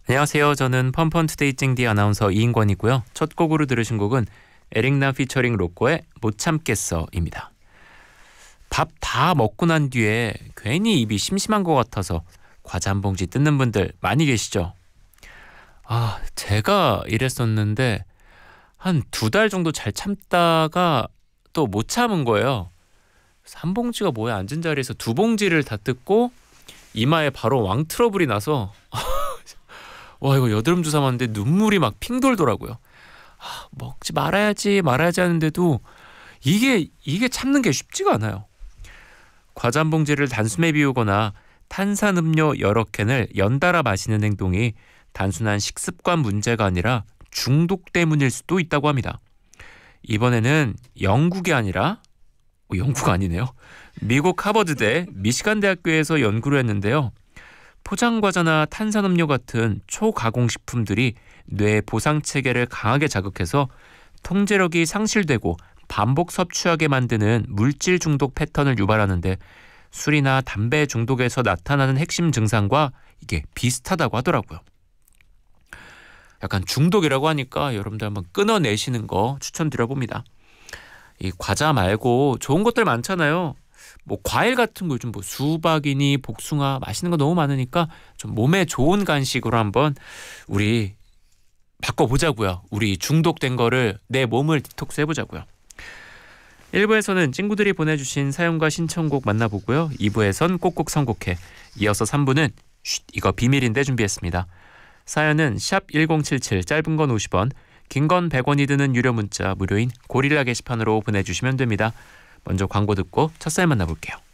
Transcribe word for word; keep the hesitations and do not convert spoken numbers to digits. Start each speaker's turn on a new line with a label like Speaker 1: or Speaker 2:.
Speaker 1: 안녕하세요. 저는 펀펀투데이 찡디 아나운서 이인권이고요. 첫 곡으로 들으신 곡은 에릭나 피처링 로꼬의 못 참겠어입니다. 밥 다 먹고 난 뒤에 괜히 입이 심심한 것 같아서 과자 한 봉지 뜯는 분들 많이 계시죠? 아, 제가 이랬었는데 한 두 달 정도 잘 참다가 또 못 참은 거예요. 한 봉지가 뭐야, 앉은 자리에서 두 봉지를 다 뜯고 이마에 바로 왕 트러블이 나서 와, 이거 여드름 주사 맞는데 눈물이 막 핑 돌더라고요. 아, 먹지 말아야지 말아야지 하는데도 이게 이게 참는 게 쉽지가 않아요. 과자 한 봉지를 단숨에 비우거나 탄산음료 여러 캔을 연달아 마시는 행동이 단순한 식습관 문제가 아니라 중독 때문일 수도 있다고 합니다. 이번에는 영국이 아니라 어, 영국 아니네요. 미국 하버드대 미시간 대학교에서 연구를 했는데요. 포장과자나 탄산음료 같은 초가공식품들이 뇌 보상체계를 강하게 자극해서 통제력이 상실되고 반복 섭취하게 만드는 물질 중독 패턴을 유발하는데 술이나 담배 중독에서 나타나는 핵심 증상과 이게 비슷하다고 하더라고요. 약간 중독이라고 하니까 여러분들 한번 끊어내시는 거 추천드려봅니다. 이 과자 말고 좋은 것들 많잖아요. 뭐 과일 같은 거 요즘 뭐 수박이니 복숭아 맛있는 거 너무 많으니까 좀 몸에 좋은 간식으로 한번 우리 바꿔보자고요. 우리 중독된 거를 내 몸을 디톡스 해보자고요. 일 부에서는 친구들이 보내주신 사연과 신청곡 만나보고요. 이 부에선 꼭꼭 선곡해. 이어서 삼 부는 쉿, 이거 비밀인데 준비했습니다. 사연은 샵 일공칠칠, 짧은 건 오십 원, 긴 건 백 원이 드는 유료 문자 무료인 고릴라 게시판으로 보내주시면 됩니다. 먼저 광고 듣고 첫 사연 만나볼게요.